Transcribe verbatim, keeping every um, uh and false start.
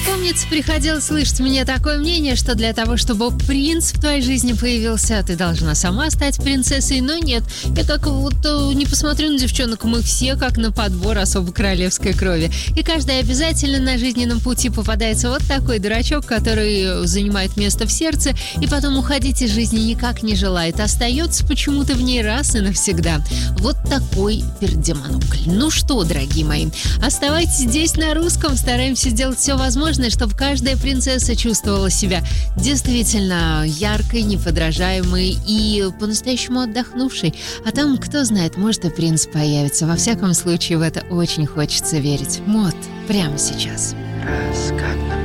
Помнится, приходилось слышать мне такое мнение, что для того, чтобы принц в твоей жизни появился, ты должна сама стать принцессой, но нет. Я как вот не посмотрю на девчонок, мы все как на подбор особо королевской крови. И каждый обязательно на жизненном пути попадается вот такой дурачок, который занимает место в сердце и потом уходить из жизни никак не желает. Остается почему-то в ней раз и навсегда. Вот такой пердемонокль. Ну что, дорогие мои, оставайтесь здесь на русском, стараемся сделать все возможное, чтобы каждая принцесса чувствовала себя действительно яркой, неподражаемой и по-настоящему отдохнувшей. А там, кто знает, может и принц появится. Во всяком случае, в это очень хочется верить. Вот, прямо сейчас. Раскатно.